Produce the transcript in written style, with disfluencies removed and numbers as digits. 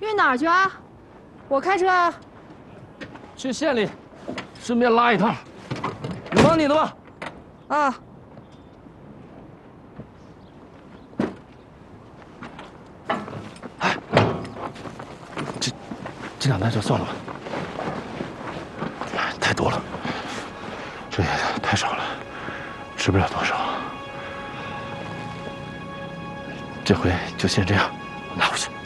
运哪儿去啊？我开车啊。 去县里，顺便拉一趟。你忙你的吧。 啊。 哎，这2袋就算了吧，太多了，这也太少了，吃不了多少。这回就先这样，拿回去。